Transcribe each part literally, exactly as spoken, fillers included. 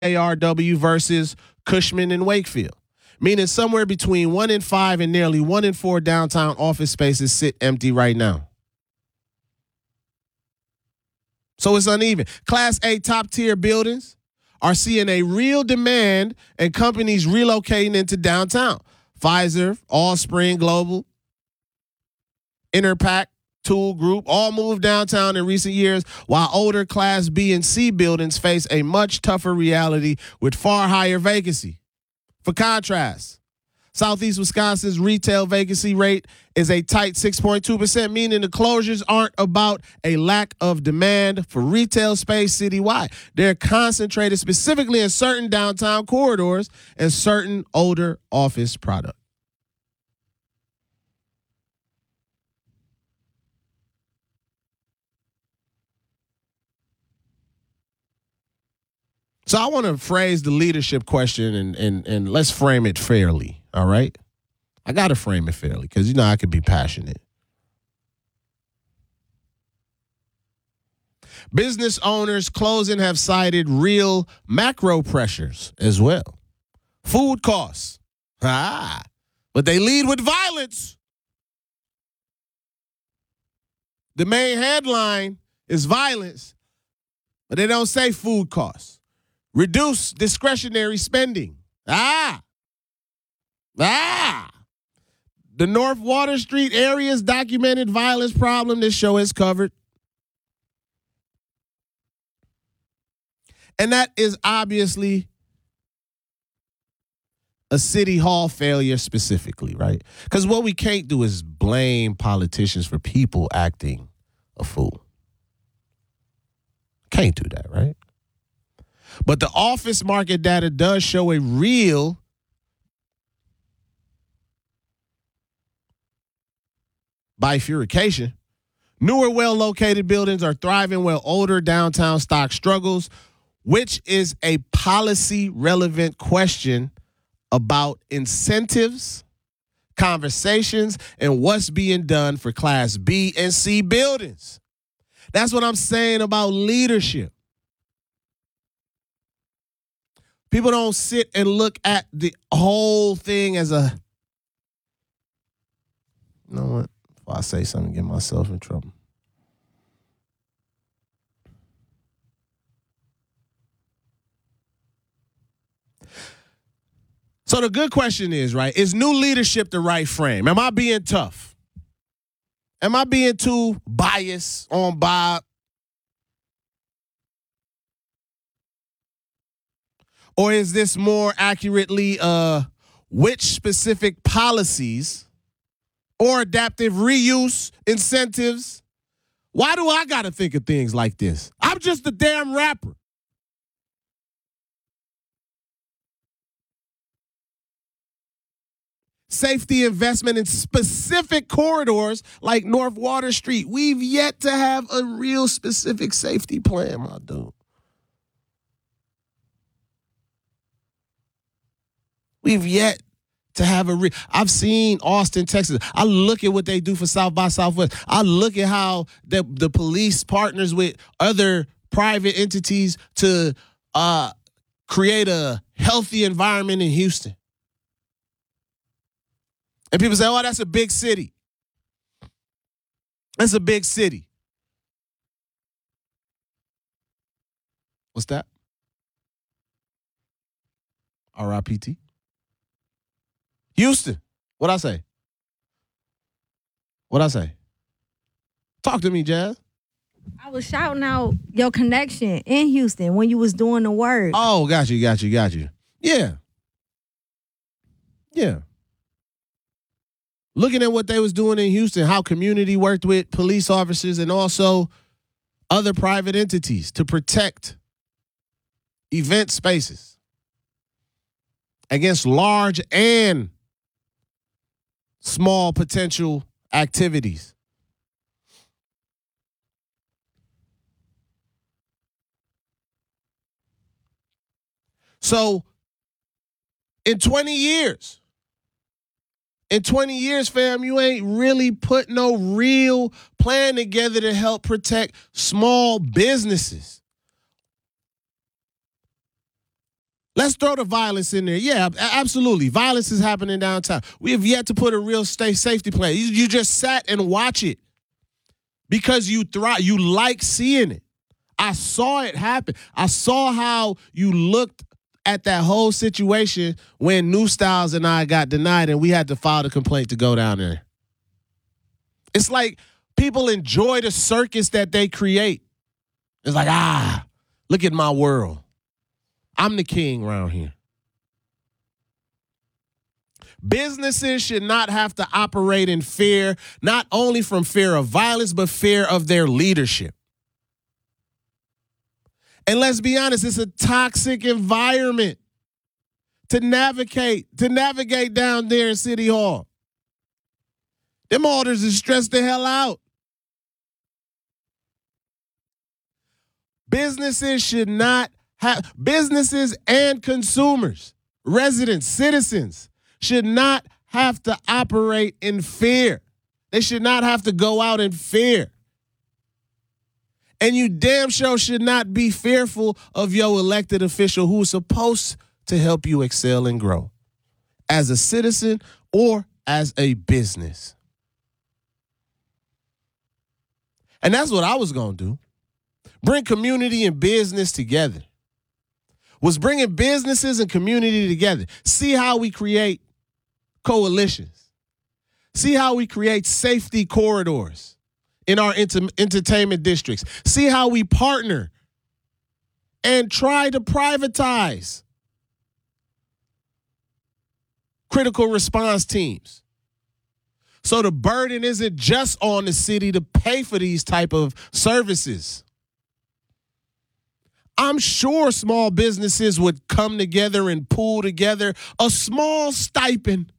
A R W versus Cushman and Wakefield, meaning somewhere between one in five and nearly one in four downtown office spaces sit empty right now. So it's uneven. Class A top-tier buildings are seeing a real demand and companies relocating into downtown. Pfizer, Allspring Global, Interpac, Tool Group all moved downtown in recent years, while older Class B and C buildings face a much tougher reality with far higher vacancy. For contrast, Southeast Wisconsin's retail vacancy rate is a tight six point two percent, meaning the closures aren't about a lack of demand for retail space citywide. They're concentrated specifically in certain downtown corridors and certain older office products. So I want to phrase the leadership question and, and, and let's frame it fairly, all right? I got to frame it fairly because, you know, I can be passionate. Business owners closing have cited real macro pressures as well. Food costs. Ah, but they lead with violence. The main headline is violence, but they don't say food costs. Reduce discretionary spending. Ah. Ah. The North Water Street area's documented violence problem this show has covered. And that is obviously a city hall failure specifically, right? Because what we can't do is blame politicians for people acting a fool. Can't do that, right? But the office market data does show a real bifurcation. Newer, well-located buildings are thriving while older downtown stock struggles, which is a policy-relevant question about incentives, conversations, and what's being done for Class B and C buildings. That's what I'm saying about leadership. People don't sit and look at the whole thing as a, you know what? If I say something, get myself in trouble. So the good question is, right, is new leadership the right frame? Am I being tough? Am I being too biased on Bob? Or is this more accurately uh, which specific policies or adaptive reuse incentives? Why do I got to think of things like this? I'm just a damn rapper. Safety investment in specific corridors like North Water Street. We've yet to have a real specific safety plan, my dude. We've yet to have a real. I've seen Austin, Texas. I look at what they do for South by Southwest. I look at how the, the police partners with other private entities to uh, create a healthy environment in Houston. And people say, oh, that's a big city. That's a big city. What's that? R I P T. Houston. What'd I say? What'd I say? Talk to me, Jazz. I was shouting out your connection in Houston when you was doing the work. Oh, got you, got you, got you. Yeah. Yeah. Looking at what they was doing in Houston, how community worked with police officers and also other private entities to protect event spaces against large and small potential activities. So in twenty years, in twenty years, fam, you ain't really put no real plan together to help protect small businesses. Let's throw the violence in there. Yeah, absolutely. Violence is happening downtown. We have yet to put a real state safety plan. You, you just sat and watch it because you thrive. You like seeing it. I saw it happen. I saw how you looked at that whole situation when New Styles and I got denied and we had to file the complaint to go down there. It's like people enjoy the circus that they create. It's like, ah, look at my world. I'm the king around here. Businesses should not have to operate in fear, not only from fear of violence, but fear of their leadership. And let's be honest, it's a toxic environment to navigate, to navigate down there in City Hall. Them orders is stressed the hell out. Businesses should not have, businesses and consumers, residents, citizens should not have to operate in fear. They should not have to go out in fear. And you damn sure should not be fearful of your elected official who is supposed to help you excel and grow as a citizen or as a business. And that's what I was going to do. Bring community and business together. Was bringing businesses and community together. See how we create coalitions. See how we create safety corridors in our enter- entertainment districts. See how we partner and try to privatize critical response teams. So the burden isn't just on the city to pay for these type of services. I'm sure small businesses would come together and pool together a small stipend.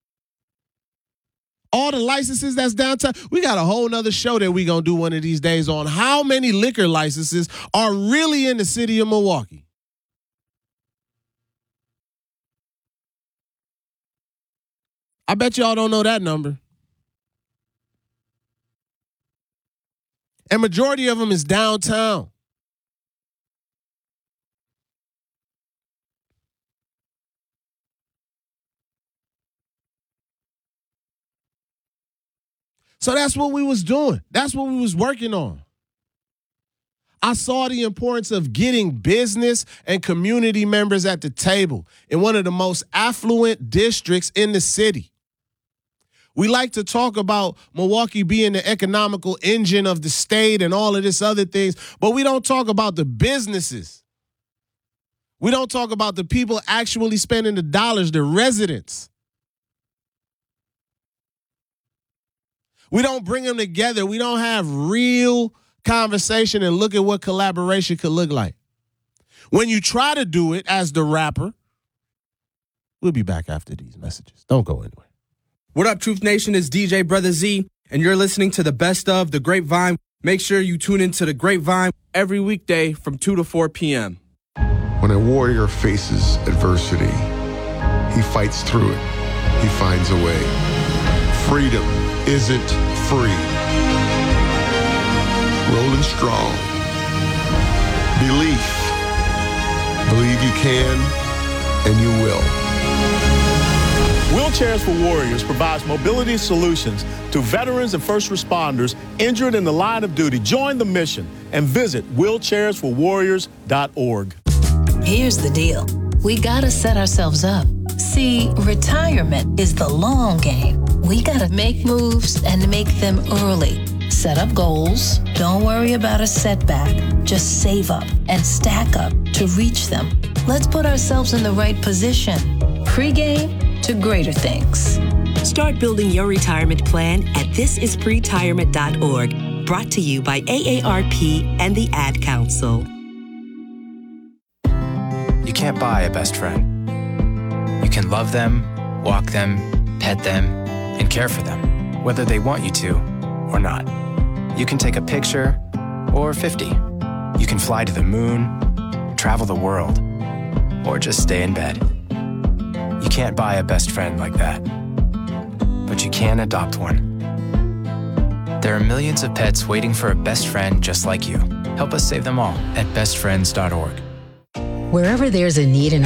All the licenses that's downtown, we got a whole nother show that we're going to do one of these days on how many liquor licenses are really in the city of Milwaukee. I bet y'all don't know that number. And majority of them is downtown. So that's what we was doing. That's what we was working on. I saw the importance of getting business and community members at the table in one of the most affluent districts in the city. We like to talk about Milwaukee being the economical engine of the state and all of this other things, but we don't talk about the businesses. We don't talk about the people actually spending the dollars, the residents. We don't bring them together. We don't have real conversation and look at what collaboration could look like. When you try to do it as the rapper, we'll be back after these messages. Don't go anywhere. What up, Truth Nation? It's D J Brother Z, and you're listening to the best of The Grapevine. Make sure you tune into The Grapevine every weekday from two to four p.m. When a warrior faces adversity, he fights through it. He finds a way. Freedom isn't free. Rolling strong. Belief. Believe you can, and you will. Wheelchairs for Warriors provides mobility solutions to veterans and first responders injured in the line of duty. Join the mission and visit wheelchairs for warriors dot org. Here's the deal. We gotta set ourselves up. See, retirement is the long game. We gotta make moves and make them early. Set up goals. Don't worry about a setback. Just save up and stack up to reach them. Let's put ourselves in the right position. Pre-game to greater things. Start building your retirement plan at this is pretirement dot org. Brought to you by A A R P and the Ad Council. You can't buy a best friend. You can love them, walk them, pet them, and care for them, whether they want you to or not. You can take a picture or fifty. You can fly to the moon, travel the world, or just stay in bed. You can't buy a best friend like that, but you can adopt one. There are millions of pets waiting for a best friend just like you. Help us save them all at best friends dot org. Wherever there's a need in